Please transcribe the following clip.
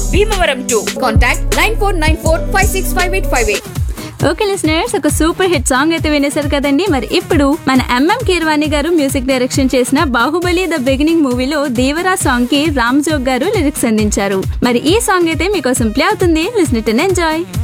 Bhimavaram 2. Contact 9494565858. Okay listeners, ఒక super hit song అయితే వినేశారు కదండి. మరి ఇప్పుడు మన ఎంఎం కీరవాణి గారు మ్యూజిక్ డైరెక్షన్ చేసిన బాహుబలి ద బిగినింగ్ మూవీలో దేవరా సాంగ్ కి రామ్ జోగ్ గారు లిరిక్స్ అందించారు. మరి ఈ సాంగ్ అయితే మీకోసం ప్లే అవుతుంది. Listen it and enjoy.